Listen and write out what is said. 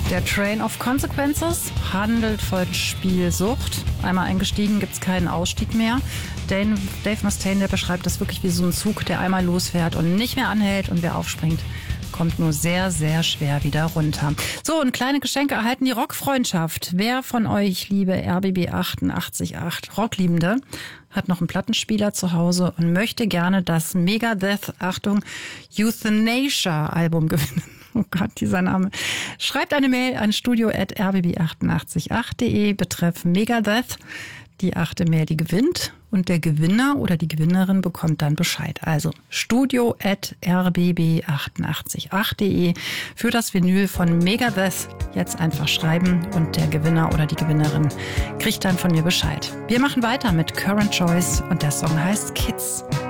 Der Train of Consequences handelt von Spielsucht. Einmal eingestiegen, gibt es keinen Ausstieg mehr. Dave Mustaine, der beschreibt das wirklich wie so ein Zug, der einmal losfährt und nicht mehr anhält. Und wer aufspringt, kommt nur sehr, sehr schwer wieder runter. So, und kleine Geschenke erhalten die Rockfreundschaft. Wer von euch, liebe RBB 888 Rockliebende, hat noch einen Plattenspieler zu Hause und möchte gerne das Megadeth, Achtung, Euthanasia-Album gewinnen? Oh Gott, dieser Name. Schreibt eine Mail an studio@rbb888.de betreff Megadeth. Die 8. Mail, die gewinnt. Und der Gewinner oder die Gewinnerin bekommt dann Bescheid. Also studio@rbb888.de für das Vinyl von Megadeth. Jetzt einfach schreiben und der Gewinner oder die Gewinnerin kriegt dann von mir Bescheid. Wir machen weiter mit Current Choice und der Song heißt Kids.